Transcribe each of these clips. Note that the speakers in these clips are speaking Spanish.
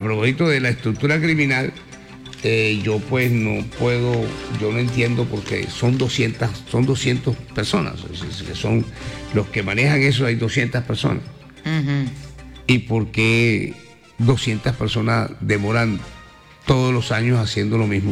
propósito de la estructura criminal, yo pues no puedo, yo no entiendo porque son 200 personas, que son los que manejan eso, hay 200 personas. ¿Y por qué 200 personas demoran todos los años haciendo lo mismo?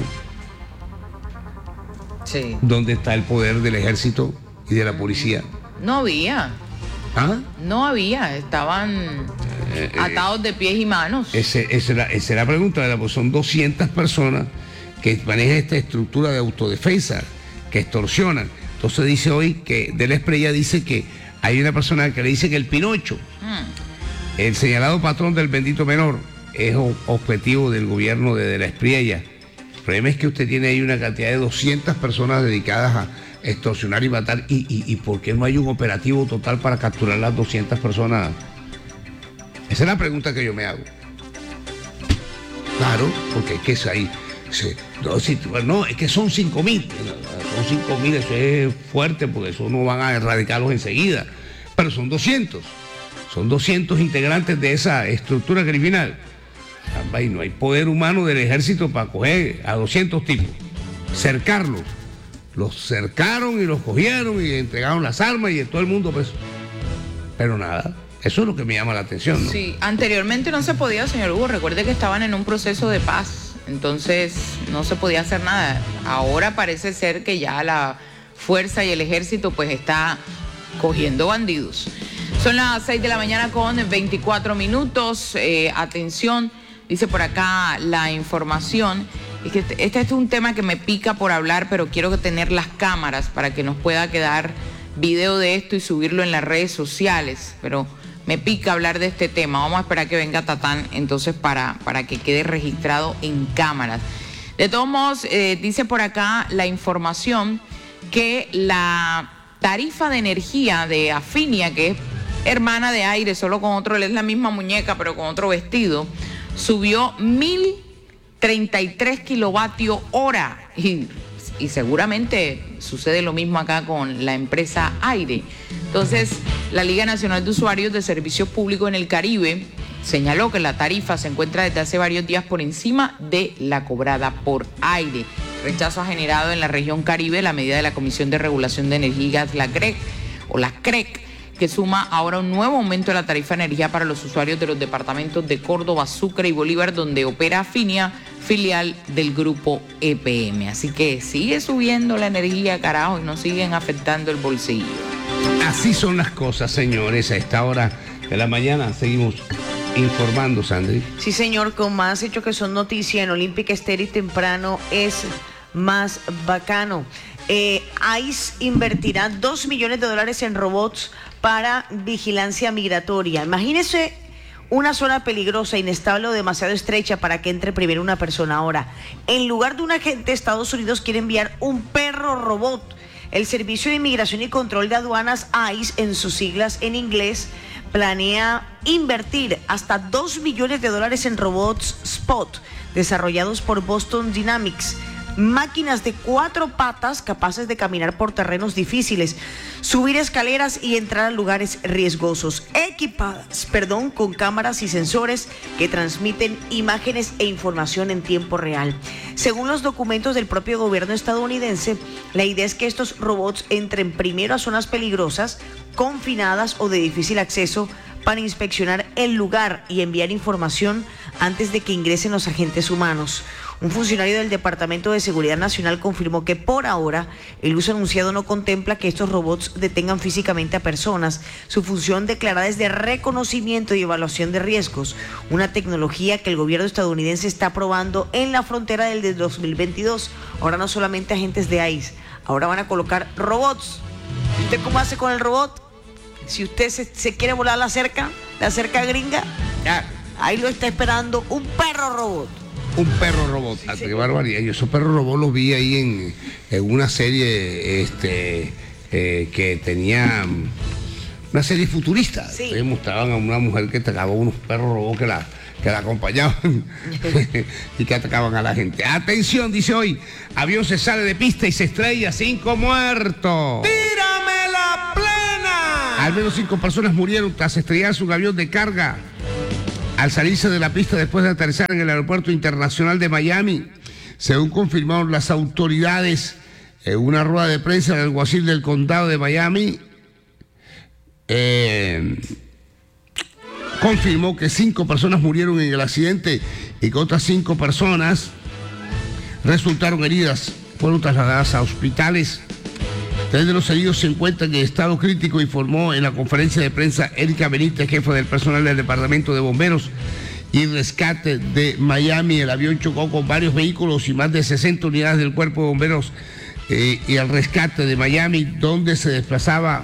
Sí. ¿Dónde está el poder del ejército y de la policía? No había. ¿Ah? No había, estaban atados de pies y manos. Esa es la pregunta, ¿verdad? Pues son 200 personas que manejan esta estructura de autodefensa, que extorsionan. Entonces dice hoy que de la Espriella dice que hay una persona que le dice que el Pinocho, el señalado patrón del bendito menor, es objetivo del gobierno de la Espriella. El problema es que usted tiene ahí una cantidad de 200 personas dedicadas a extorsionar y matar. ¿Y por qué no hay un operativo total para capturar las 200 personas? Esa es la pregunta que yo me hago. Claro, porque es que es ahí. No, es que son 5.000. Son 5.000, eso es fuerte, porque eso no van a erradicarlos enseguida. Pero son 200. Son 200 integrantes de esa estructura criminal. Y no hay poder humano del ejército para coger a 200 tipos, cercarlos. Los cercaron y los cogieron y entregaron las armas y todo el mundo preso. Pero nada, eso es lo que me llama la atención, ¿no? Sí, anteriormente no se podía, señor Hugo. Recuerde que estaban en un proceso de paz, entonces no se podía hacer nada. Ahora parece ser que ya la fuerza y el ejército pues está cogiendo bandidos. Son las 6 de la mañana con 24 minutos. Atención, dice por acá la información. Es que este es un tema que me pica por hablar, pero quiero tener las cámaras para que nos pueda quedar video de esto y subirlo en las redes sociales. Pero me pica hablar de este tema. Vamos a esperar que venga Tatán entonces para que quede registrado en cámaras. De todos modos, dice por acá la información que la tarifa de energía de Afinia, que es hermana de Aire, solo con otro, es la misma muñeca, pero con otro vestido, subió 1.033 kilovatios hora. Y seguramente sucede lo mismo acá con la empresa Aire. Entonces, la Liga Nacional de Usuarios de Servicios Públicos en el Caribe señaló que la tarifa se encuentra desde hace varios días por encima de la cobrada por Aire. Rechazo ha generado en la región Caribe la medida de la Comisión de Regulación de Energía y Gas, la CREC, que suma ahora un nuevo aumento de la tarifa de energía para los usuarios de los departamentos de Córdoba, Sucre y Bolívar, donde opera Afinia, filial del grupo EPM. Así que sigue subiendo la energía, carajo, y nos siguen afectando el bolsillo. Así son las cosas, señores. A esta hora de la mañana seguimos informando, Sandri. Sí, señor, con más hechos que son noticia en Olímpica Estéreo, temprano es más bacano. ICE invertirá $2 millones en robots para vigilancia migratoria. Imagínese una zona peligrosa, inestable o demasiado estrecha para que entre primero una persona. Ahora, en lugar de un agente, Estados Unidos quiere enviar un perro robot. El Servicio de Inmigración y Control de Aduanas, ICE, en sus siglas en inglés, planea invertir hasta $2 millones en robots Spot, desarrollados por Boston Dynamics. Máquinas de 4 patas capaces de caminar por terrenos difíciles, subir escaleras y entrar a lugares riesgosos, equipadas, con cámaras y sensores que transmiten imágenes e información en tiempo real. Según los documentos del propio gobierno estadounidense, la idea es que estos robots entren primero a zonas peligrosas, confinadas o de difícil acceso, para inspeccionar el lugar y enviar información antes de que ingresen los agentes humanos. Un funcionario del Departamento de Seguridad Nacional confirmó que por ahora el uso anunciado no contempla que estos robots detengan físicamente a personas. Su función declarada es de reconocimiento y evaluación de riesgos, una tecnología que el gobierno estadounidense está probando en la frontera del 2022. Ahora no solamente agentes de ICE, ahora van a colocar robots. ¿Y usted cómo hace con el robot? Si usted se quiere volar la cerca gringa, ahí lo está esperando un perro robot. Un perro robot, sí, qué barbaridad. Yo esos perros robots los vi ahí en una serie que tenía una serie futurista. Sí. Entonces mostraban a una mujer que atacaba unos perros robots que la acompañaban y que atacaban a la gente. Atención, dice hoy, avión se sale de pista y se estrella, 5 muertos. ¡Tírame la plena! Al menos 5 personas murieron tras estrellarse un avión de carga al salirse de la pista después de aterrizar en el Aeropuerto Internacional de Miami, según confirmaron las autoridades en una rueda de prensa del alguacil del condado de Miami. Confirmó que 5 personas murieron en el accidente y que otras 5 personas resultaron heridas, fueron trasladadas a hospitales. 3 de los heridos se encuentran en estado crítico, informó en la conferencia de prensa Erika Benítez, jefa del personal del Departamento de Bomberos y Rescate de Miami. El avión chocó con varios vehículos y más de 60 unidades del Cuerpo de Bomberos y el Rescate de Miami, donde se desplazaba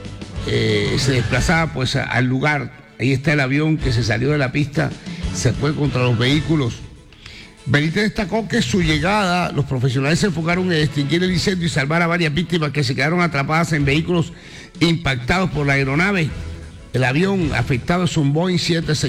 pues al lugar. Ahí está el avión que se salió de la pista, se fue contra los vehículos. Benítez destacó que su llegada, los profesionales se enfocaron en extinguir el incendio y salvar a varias víctimas que se quedaron atrapadas en vehículos impactados por la aeronave. El avión afectado es un Boeing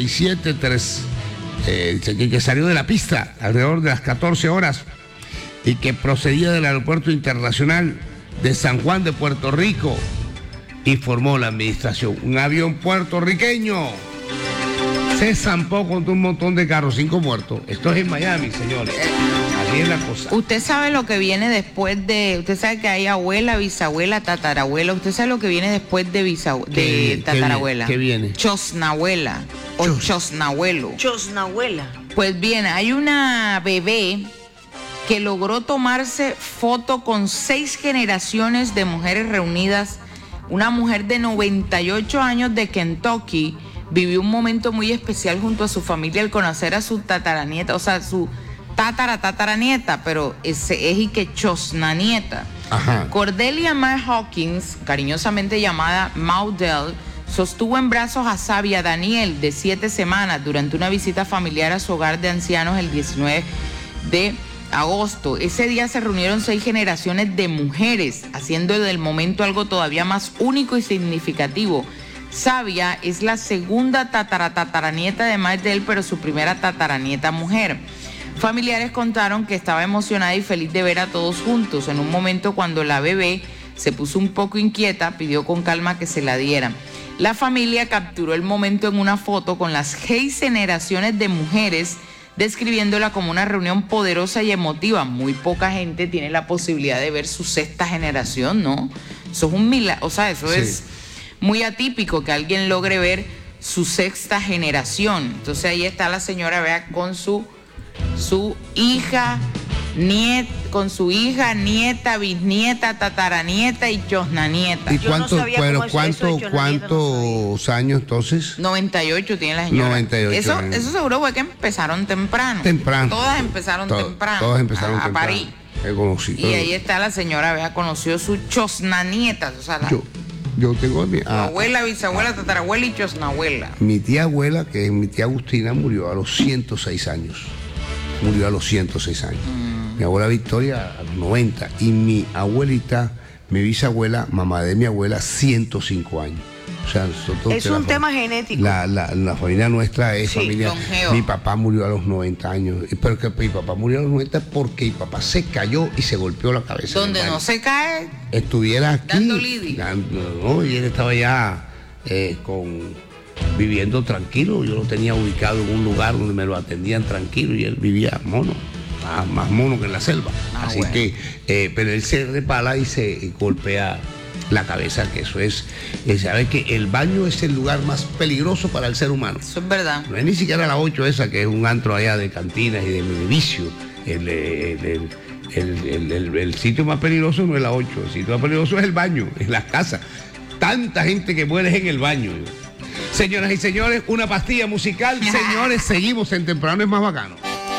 767 que salió de la pista alrededor de las 14 horas y que procedía del Aeropuerto Internacional de San Juan de Puerto Rico, informó la administración. Un avión puertorriqueño se zampó contra un montón de carros, 5 muertos. Esto es en Miami, señores. Así es la cosa. Usted sabe lo que viene después de... Usted sabe que hay abuela, bisabuela, tatarabuela. Usted sabe lo que viene después de tatarabuela. ¿Qué viene? Chosnabuela o chosnabuelo. Chosnabuela. Pues bien, hay una bebé que logró tomarse foto con 6 generaciones de mujeres reunidas. Una mujer de 98 años de Kentucky vivió un momento muy especial junto a su familia al conocer a su tataranieta, o sea, su tataranieta, pero es y que chosnanieta. Ajá. Cordelia Mae Hawkins, cariñosamente llamada Maudel, sostuvo en brazos a Sabia Daniel, de 7 semanas, durante una visita familiar a su hogar de ancianos el 19 de agosto. Ese día se reunieron 6 generaciones de mujeres, haciendo del momento algo todavía más único y significativo. Sabia es la segunda tataranieta de Maudel, pero su primera tataranieta mujer. Familiares contaron que estaba emocionada y feliz de ver a todos juntos. En un momento, cuando la bebé se puso un poco inquieta, pidió con calma que se la dieran. La familia capturó el momento en una foto con las 6 generaciones de mujeres, describiéndola como una reunión poderosa y emotiva. Muy poca gente tiene la posibilidad de ver su 6ª generación, ¿no? Eso es un milagro, o sea, eso sí. Es muy atípico que alguien logre ver su 6ª generación. Entonces ahí está la señora, vea, con su hija, nieta, bisnieta, tataranieta y chosnanieta. ¿Y cuántos años entonces? 98 tiene la señora. 98 eso seguro fue que empezaron temprano. Todas empezaron temprano. Todas empezaron a parir. Y ahí está la señora, vea, conoció su chosnanieta. O sea, yo tengo mi abuela, bisabuela, tatarabuela y chosnabuela. Mi tía abuela, que es mi tía Agustina, murió a los 106 años. Mi abuela Victoria a los 90. Y mi abuelita, mi bisabuela, mamá de mi abuela, 105 años. O sea, es un tema genético. La familia nuestra es familia. Longeo. Mi papá murió a los 90 años. Pero que mi papá murió a los 90 porque mi papá se cayó y se golpeó la cabeza. Donde no se cae, estuviera aquí. dando lidia. No, y él estaba ya viviendo tranquilo. Yo lo tenía ubicado en un lugar donde me lo atendían tranquilo y él vivía mono. Más mono que en la selva. Así bueno. Pero él se repala y se golpea la cabeza, que eso es, sabe que el baño es el lugar más peligroso para el ser humano. Eso es verdad. No es ni siquiera la 8 esa, que es un antro allá de cantinas y de vicio. El sitio más peligroso no es la 8, el sitio más peligroso es el baño, es las casas. Tanta gente que muere en el baño. Señoras y señores, una pastilla musical. Señores, seguimos en Temprano es Más Bacano.